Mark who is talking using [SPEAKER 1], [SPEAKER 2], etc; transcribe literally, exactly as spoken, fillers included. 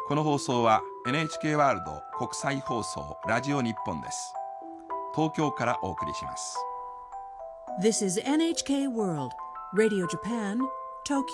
[SPEAKER 1] この放送は エヌエイチケー ワールド国際放送ラジオ日本です。東京からお送りします。
[SPEAKER 2] This is エヌエイチケー World Radio Japan, Tokyo